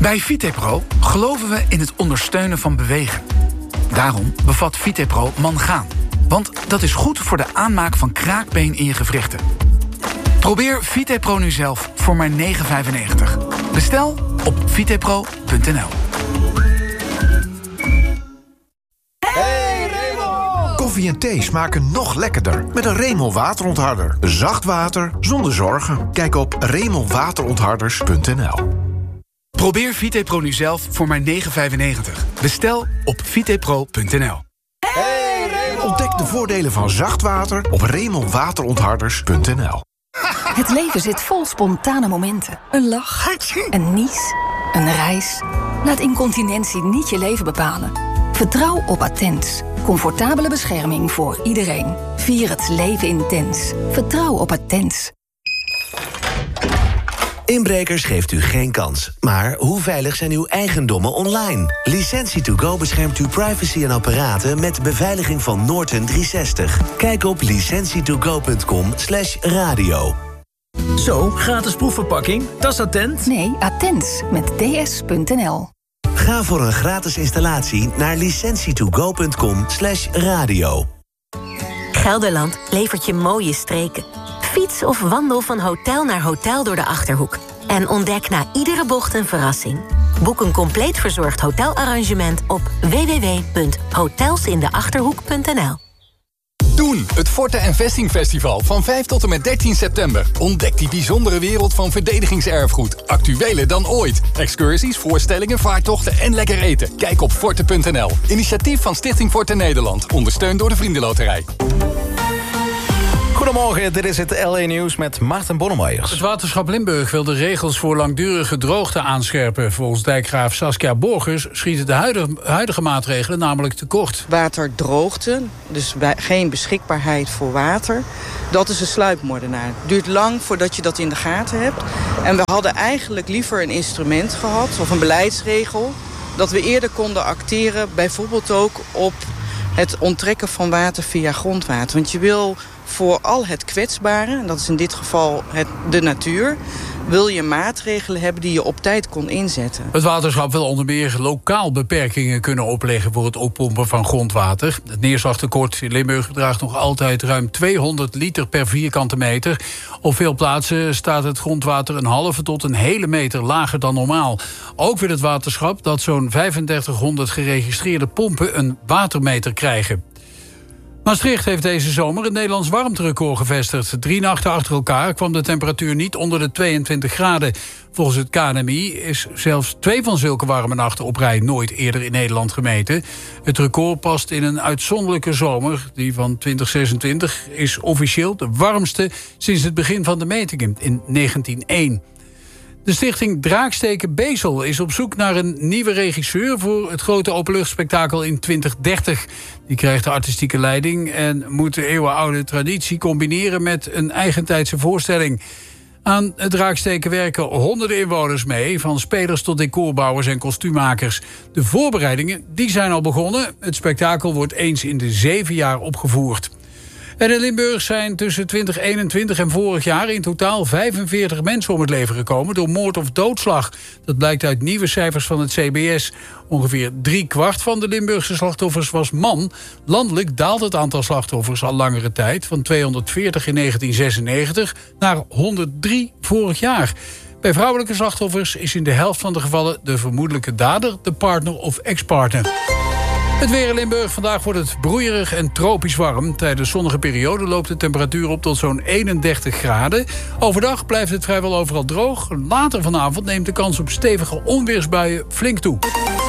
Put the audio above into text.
Bij Vitepro geloven we in het ondersteunen van bewegen. Daarom bevat Vitepro mangaan. Want dat is goed voor de aanmaak van kraakbeen in je gewrichten. Probeer Vitepro nu zelf voor maar €9,95. Bestel op vitepro.nl. Hey Remel! Koffie en thee smaken nog lekkerder met een Remel waterontharder. Zacht water zonder zorgen. Kijk op remelwaterontharders.nl. Probeer Vitepro nu zelf voor maar €9,95. Bestel op vitepro.nl. Hey Remel! Ontdek de voordelen van zacht water op remelwaterontharders.nl. Het leven zit vol spontane momenten. Een lach, een nies, een reis. Laat incontinentie niet je leven bepalen. Vertrouw op Attens. Comfortabele bescherming voor iedereen. Vier het leven intens. Vertrouw op Attens. Inbrekers geeft u geen kans. Maar hoe veilig zijn uw eigendommen online? Licentie2Go beschermt uw privacy en apparaten met beveiliging van Norton 360. Kijk op licentietogo.com/radio. Zo, gratis proefverpakking. Dat is Attent? Nee, Attens met ds.nl. Ga voor een gratis installatie naar licentietogo.com/radio. Gelderland levert je mooie streken. Fiets of wandel van hotel naar hotel door de Achterhoek. En ontdek na iedere bocht een verrassing. Boek een compleet verzorgd hotelarrangement op www.hotelsindeachterhoek.nl. Doen, het Forte en Vesting Festival van 5 tot en met 13 september. Ontdek die bijzondere wereld van verdedigingserfgoed. Actueler dan ooit. Excursies, voorstellingen, vaartochten en lekker eten. Kijk op forte.nl. Initiatief van Stichting Forte Nederland. Ondersteund door de Vriendenloterij. Goedemorgen, dit is het LA Nieuws met Maarten Bonnemeyers. Het waterschap Limburg wil de regels voor langdurige droogte aanscherpen. Volgens dijkgraaf Saskia Borgers schieten de huidige maatregelen namelijk tekort. Waterdroogte, dus geen beschikbaarheid voor water, dat is een sluipmoordenaar. Het duurt lang voordat je dat in de gaten hebt. En we hadden eigenlijk liever een instrument gehad, of een beleidsregel, dat we eerder konden acteren, bijvoorbeeld ook op het onttrekken van water via grondwater. Want je wil voor al het kwetsbare, en dat is in dit geval de natuur, wil je maatregelen hebben die je op tijd kon inzetten. Het waterschap wil onder meer lokaal beperkingen kunnen opleggen voor het oppompen van grondwater. Het neerslagtekort in Limburg bedraagt nog altijd ruim 200 liter per vierkante meter. Op veel plaatsen staat het grondwater een halve tot een hele meter lager dan normaal. Ook wil het waterschap dat zo'n 3500 geregistreerde pompen een watermeter krijgen. Maastricht heeft deze zomer een Nederlands warmterecord gevestigd. 3 nachten achter elkaar kwam de temperatuur niet onder de 22 graden. Volgens het KNMI is zelfs 2 van zulke warme nachten op rij nooit eerder in Nederland gemeten. Het record past in een uitzonderlijke zomer. Die van 2026 is officieel de warmste sinds het begin van de metingen in 1901. De stichting Draaksteken Bezel is op zoek naar een nieuwe regisseur voor het grote openluchtspektakel in 2030. Die krijgt de artistieke leiding en moet de eeuwenoude traditie combineren met een eigentijdse voorstelling. Aan het Draaksteken werken honderden inwoners mee, van spelers tot decorbouwers en kostuummakers. De voorbereidingen die zijn al begonnen. Het spektakel wordt eens in de 7 jaar opgevoerd. En in Limburg zijn tussen 2021 en vorig jaar in totaal 45 mensen om het leven gekomen door moord of doodslag. Dat blijkt uit nieuwe cijfers van het CBS. Ongeveer 3/4 van de Limburgse slachtoffers was man. Landelijk daalt het aantal slachtoffers al langere tijd, van 240 in 1996 naar 103 vorig jaar. Bij vrouwelijke slachtoffers is in de helft van de gevallen de vermoedelijke dader de partner of ex-partner. Het weer in Limburg. Vandaag wordt het broeierig en tropisch warm. Tijdens zonnige periode loopt de temperatuur op tot zo'n 31 graden. Overdag blijft het vrijwel overal droog. Later vanavond neemt de kans op stevige onweersbuien flink toe.